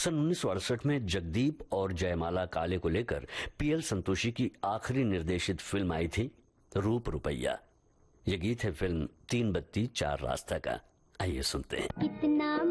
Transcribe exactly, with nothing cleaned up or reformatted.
सन उन्नीस सौ अड़सठ में जगदीप और जयमाला काले को लेकर पीएल संतोषी की आखिरी निर्देशित फिल्म आई थी रूप रुपैया। ये गीत है फिल्म तीन बत्ती चार रास्ता का। आइए सुनते हैं।